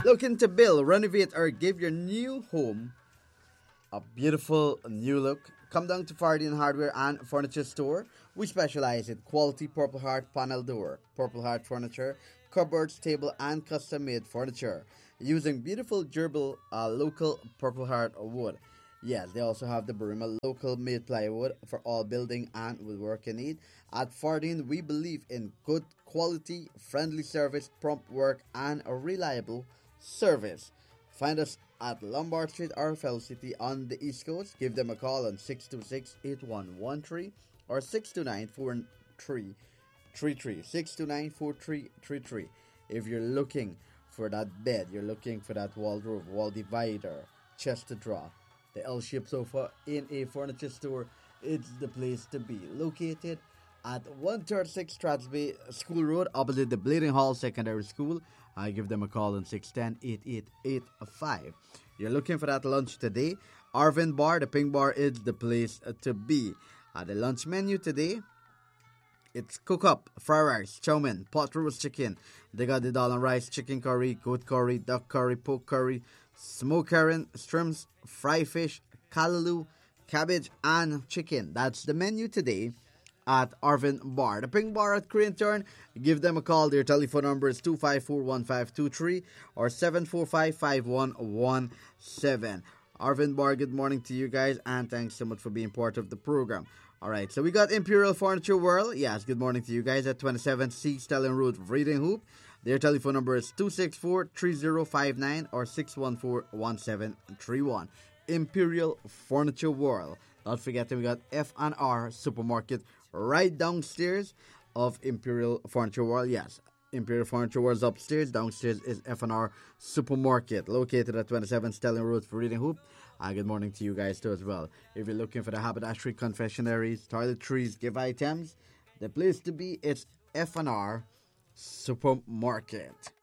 Looking to build, renovate, or give your new home a beautiful new look? Come down to Fardin Hardware and Furniture Store. We specialize in quality Purple Heart panel door, Purple Heart furniture, cupboards, table, and custom made furniture using beautiful durable local Purple Heart wood. Yes, they also have the Burima local made plywood for all building and woodworking need. At Fardin, we believe in good quality, friendly service, prompt work, and a reliable service. Find us at Lombard Street, RFL City on the East Coast. Give them a call on 626-8113 or 629-4333. 629-4333. If you're looking for that bed, you're looking for that wardrobe, wall divider, chest to draw, the L-shaped sofa in a furniture store, it's the place to be. Located at 136 Strathspey School Road, opposite the Bleeding Hall Secondary School. I give them a call on 610-8885. You're looking for that lunch today? Arvin Bar, the Pink Bar, is the place to be. The lunch menu today, it's cook up, fried rice, chow mein, pot roast chicken. They got the dal and rice, chicken curry, goat curry, duck curry, pork curry, smoked herring, shrimps, fried fish, callaloo, cabbage, and chicken. That's the menu today at Arvin Bar. The Pink Bar at Korean Turn, give them a call. Their telephone number is 254-1523 or 745-5117. Arvin Bar, good morning to you guys, and thanks so much for being part of the program. All right, so we got Imperial Furniture World. Yes, good morning to you guys at 27C Stelling Road, Reading Hoop. Their telephone number is 264-3059 or 614-1731. Imperial Furniture World. Don't forget that we got F&R Supermarket right downstairs of Imperial Furniture World. Yes, Imperial Furniture World is upstairs. Downstairs is F&R Supermarket, located at 27 Stelling Road for Reading Hoop. Good morning to you guys too as well. If you're looking for the haberdashery, confectionaries, toiletries, gift items, the place to be is F&R Supermarket.